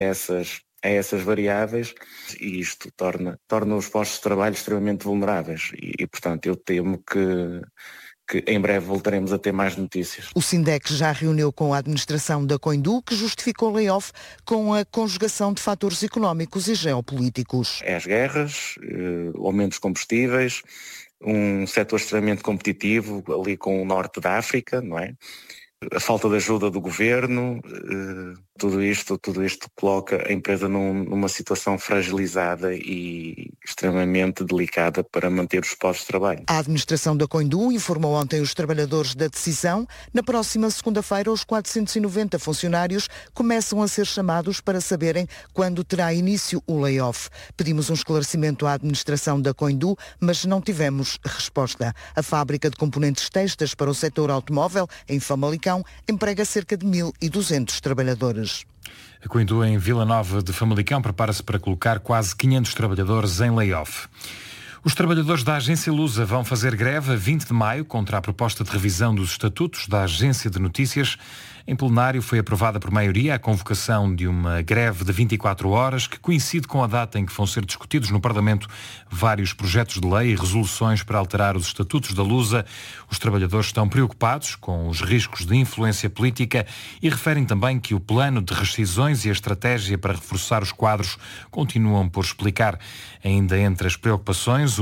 a essas variáveis, e isto torna os postos de trabalho extremamente vulneráveis e portanto, eu temo que em breve voltaremos a ter mais notícias. O Sindex já reuniu com a administração da Coindu, que justificou o layoff com a conjugação de fatores económicos e geopolíticos. É as guerras, aumentos de combustíveis, um setor extremamente competitivo ali com o norte da África, não é? A falta de ajuda do governo, tudo isto coloca a empresa numa situação fragilizada e extremamente delicada para manter os postos de trabalho. A administração da Coindu informou ontem os trabalhadores da decisão. Na próxima segunda-feira, os 490 funcionários começam a ser chamados para saberem quando terá início o layoff. Pedimos um esclarecimento à administração da Coindu, mas não tivemos resposta. A fábrica de componentes textas para o setor automóvel, em Famalicão, emprega cerca de 1.200 trabalhadores. A Coindu, em Vila Nova de Famalicão, prepara-se para colocar quase 500 trabalhadores em layoff. Os trabalhadores da Agência Lusa vão fazer greve a 20 de maio contra a proposta de revisão dos estatutos da Agência de Notícias. Em plenário foi aprovada por maioria a convocação de uma greve de 24 horas que coincide com a data em que vão ser discutidos no Parlamento vários projetos de lei e resoluções para alterar os estatutos da Lusa. Os trabalhadores estão preocupados com os riscos de influência política e referem também que o plano de rescisões e a estratégia para reforçar os quadros continuam por explicar. Ainda entre as preocupações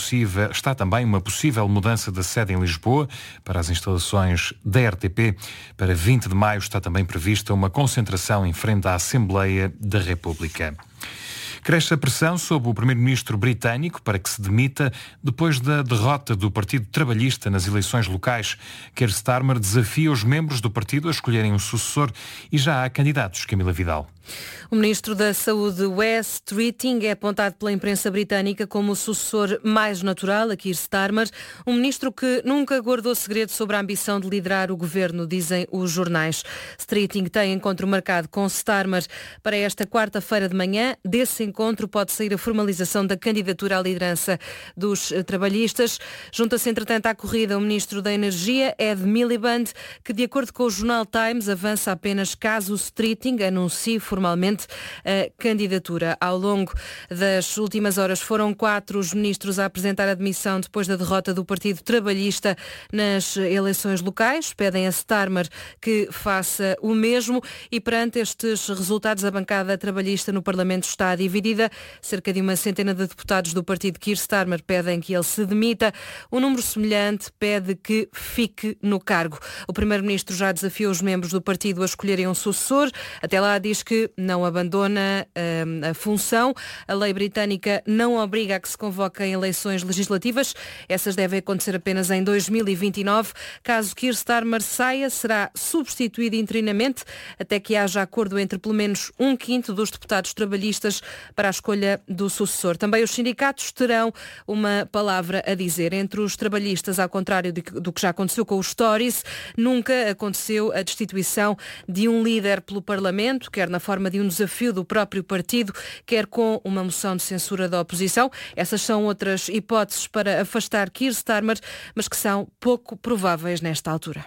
está também uma possível mudança da sede em Lisboa para as instalações da RTP. Para 20 de maio está também prevista uma concentração em frente à Assembleia da República. Cresce a pressão sobre o primeiro-ministro britânico para que se demita depois da derrota do Partido Trabalhista nas eleições locais. Keir Starmer desafia os membros do partido a escolherem um sucessor e já há candidatos. Camila Vidal. O ministro da Saúde, Wes Streeting, é apontado pela imprensa britânica como o sucessor mais natural a Keir Starmer, um ministro que nunca guardou segredo sobre a ambição de liderar o governo, dizem os jornais. Streeting tem encontro marcado com Starmer para esta quarta-feira de manhã. Desse encontro pode sair a formalização da candidatura à liderança dos trabalhistas. Junta-se, entretanto, à corrida o ministro da Energia, Ed Miliband, que, de acordo com o jornal Times, avança apenas caso Streeting anuncie formalmente a candidatura. Ao longo das últimas horas foram 4 os ministros a apresentar admissão depois da derrota do Partido Trabalhista nas eleições locais. Pedem a Starmer que faça o mesmo e perante estes resultados a bancada trabalhista no Parlamento está dividida. Cerca de uma centena de deputados do partido Keir Starmer pedem que ele se demita. Um número semelhante pede que fique no cargo. O primeiro-ministro já desafiou os membros do partido a escolherem um sucessor. Até lá diz que não abandona a função. A lei britânica não obriga a que se convoquem eleições legislativas. Essas devem acontecer apenas em 2029. Caso Keir Starmer saia, será substituído interinamente até que haja acordo entre pelo menos 1/5 dos deputados trabalhistas para a escolha do sucessor. Também os sindicatos terão uma palavra a dizer. Entre os trabalhistas, ao contrário do que já aconteceu com os Tories, nunca aconteceu a destituição de um líder pelo Parlamento, quer na forma de um desafio do próprio partido, quer com uma moção de censura da oposição. Essas são outras hipóteses para afastar Keir Starmer, mas que são pouco prováveis nesta altura.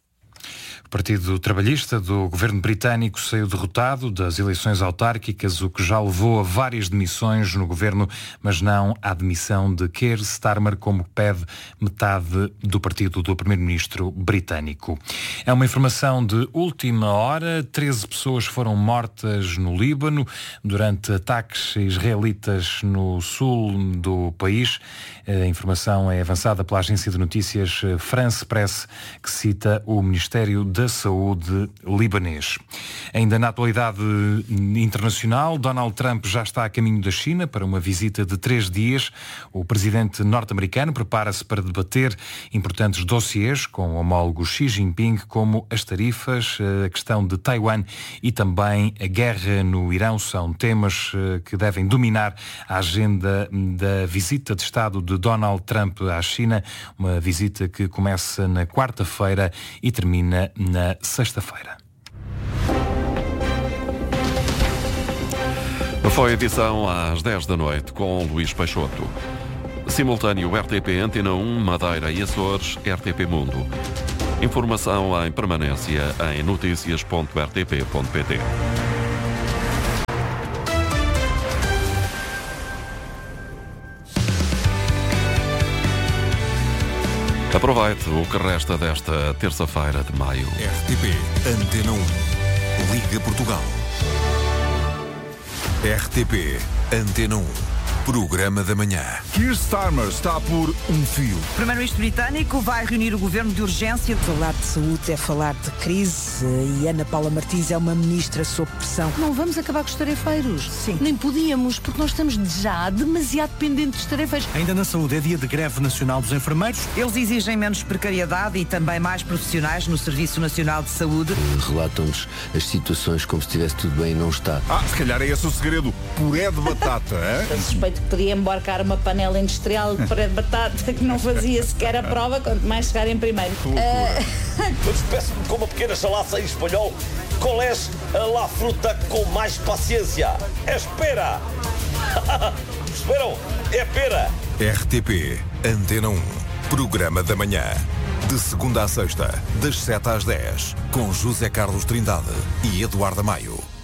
O Partido Trabalhista do governo britânico saiu derrotado das eleições autárquicas, o que já levou a várias demissões no governo, mas não à demissão de Keir Starmer, como pede metade do partido do primeiro-ministro britânico. É uma informação de última hora. 13 pessoas foram mortas no Líbano durante ataques israelitas no sul do país. A informação é avançada pela agência de notícias France Press, que cita o Ministério da Saúde libanês. Ainda na atualidade internacional, Donald Trump já está a caminho da China para uma visita de 3 dias. O presidente norte-americano prepara-se para debater importantes dossiês com o homólogo Xi Jinping, como as tarifas, a questão de Taiwan e também a guerra no Irão. São temas que devem dominar a agenda da visita de Estado de Donald Trump à China, uma visita que começa na quarta-feira e termina na sexta-feira. Foi a edição às 10 da noite com Luís Peixoto. Simultâneo RTP Antena 1, Madeira e Açores, RTP Mundo. Informação em permanência em noticias.rtp.pt. Aproveite o que resta desta terça-feira de maio. RTP Antena 1. Liga Portugal. RTP Antena 1. Programa da manhã. Keir Starmer está por um fio. O primeiro-ministro britânico vai reunir o governo de urgência. Falar de saúde é falar de crise e Ana Paula Martins é uma ministra sob pressão. Não vamos acabar com os tarefeiros. Sim. Nem podíamos, porque nós estamos já demasiado dependentes dos tarefeiros. Ainda na saúde é dia de greve nacional dos enfermeiros. Eles exigem menos precariedade e também mais profissionais no Serviço Nacional de Saúde. Relatam-nos as situações como se estivesse tudo bem e não está. Se calhar é esse o segredo. Puré de batata, hein? Suspeito que podia embarcar uma panela industrial de puré de batata que não fazia sequer a prova, quanto mais chegar em primeiro. Eu despeço-me com uma pequena chalaça em espanhol. Qual é a fruta com mais paciência? Espera! Perceberam? É pera! RTP Antena 1. Programa da manhã. De segunda à sexta, das 7 às 10. Com José Carlos Trindade e Eduardo Maio.